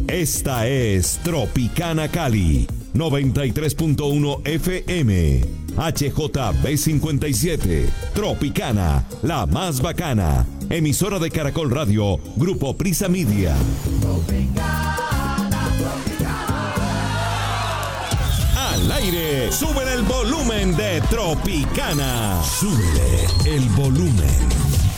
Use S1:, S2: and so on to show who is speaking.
S1: Esta es Tropicana Cali, 93.1 FM, HJB57, Tropicana, la más bacana, emisora de Caracol Radio, Grupo Prisa Media. Al aire, sube el volumen de Tropicana. Súbele el volumen.